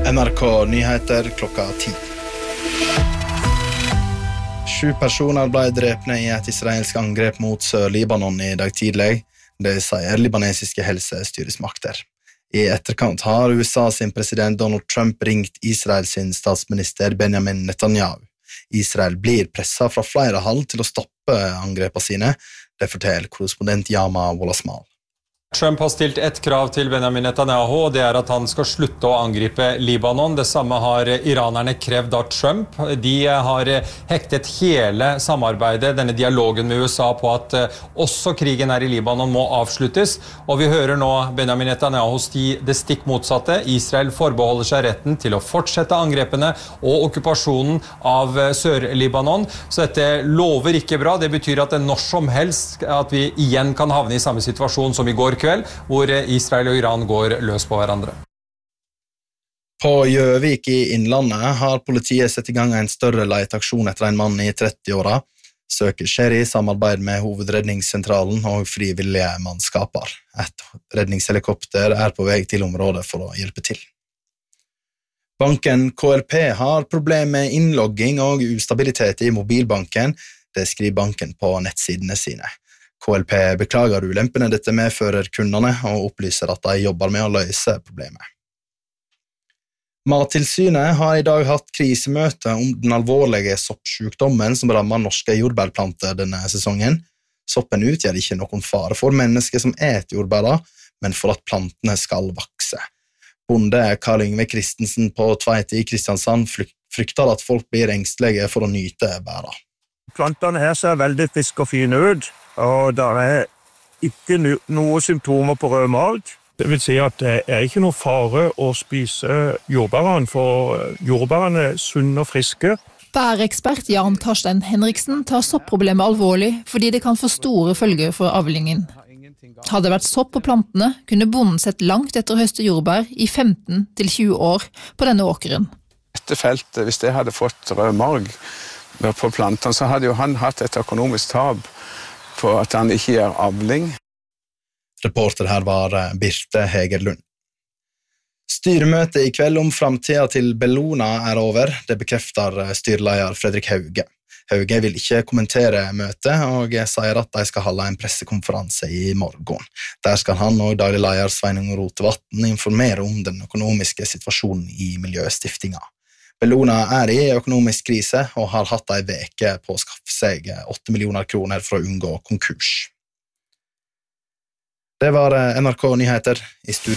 NRK Nyheter klokka 10. 7 personer ble drepne i et israelsk angrep mot Sør-Libanon i dag tidlig, det sier libanesiske helsestyresmakter. I etterkant har USA sin president Donald Trump ringt Israel sin statsminister Benjamin Netanyahu. Israel blir presset fra flere hold til å stoppe angrepene sine, det forteller korrespondent Yama Wolasmal. Trump har stilt ett krav til Benjamin Netanyahu, og det er at han skal slutte å angripe Libanon. Det samme har iranerne krevd av Trump. De har hektet hele samarbeidet, denne dialogen med USA, på at også krigen her i Libanon må avsluttes. Og vi hører nå Benjamin Netanyahu si det stikk motsatte. Israel forbeholder seg retten til å fortsette angrepene og okkupasjonen av Sør-Libanon. Så dette lover ikke bra. Det betyr at når som helst at vi igjen kan havne i samme situasjon som i går kveld, hvor Israel og Iran går løs på hverandre. På Gjøvik i Innlandet har politiet sett i gang en større leteaksjon etter en mann i 30-åra. Søket skjer i samarbeid med Hovedredningssentralen og frivillige mannskaper. Et redningshelikopter er på vei til området for å hjelpe til. Banken KLP har problemer med innlogging og ustabilitet i mobilbanken. Det skriver banken på nettsidene sine. KLP beklager ulempene dette medfører kundene og opplyser at de jobber med å løse problemet. Mattilsynet har i dag hatt krisemøte om den alvorlige soppsykdommen som rammer norske jordbærplanter denne sesongen. Soppen utgjør ikke noen fare for mennesker som et jordbæra, men for at plantene skal vokse. Bonde Karl Yngve Kristensen på Tveit i Kristiansand frykter at folk blir engstelige for å nyte bæra. Plantene her ser veldig friske og fine ut, og der er ikke noen symptomer på rød mag. Det vil si at det er ikke noe fare å spise jordbærene, for jordbærene er sunne og friske. Bærekspert Jan Karstein Henriksen tar soppproblemet alvorlig fordi det kan få store følger for avlingen. Hadde det vært sopp på plantene, kunne bonden sett langt etter å høste jordbær i 15 til 20 år på denne åkeren. Dette feltet, hvis det hadde fått rød marg på plantene, så hadde jo han hatt et økonomisk tap på at han ikke gjør avling. Reporter her var Birte Hegerlund. Styremøtet i kveld om fremtiden til Bellona er over, det bekrefter styreleder Fredrik Hauge. Hauge vil ikke kommentere møtet og sier at de skal holde en pressekonferanse i morgen. Der skal han og daglig leder Sveinung Rotevatn informere om den økonomiske situasjonen i Miljøstiftinga. Bellona er i økonomisk krise og har hatt en veke på å skaffe seg 8 millioner kroner for å unngå konkurs. Det var NRK Nyheter i studio.